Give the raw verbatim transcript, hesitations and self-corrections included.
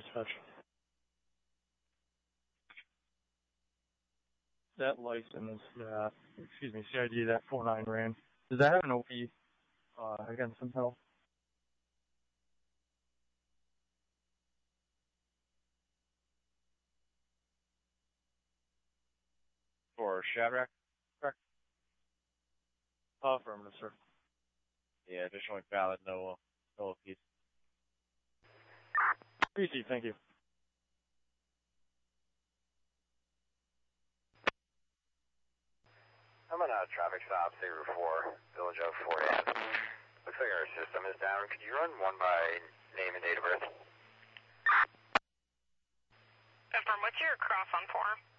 dispatch. That license, uh, excuse me, C I D that four nine ran, does that have an O P uh, against himself? For Shadrack? Correct? Uh, affirmative, sir. Yeah, additionally valid, no, no O Ps. P C, thank you. I'm on a traffic stop, Sabre four, Village of Fort Anne. Looks like our system is down. Could you run one by name and date of birth? Affirm, what's your cross on form?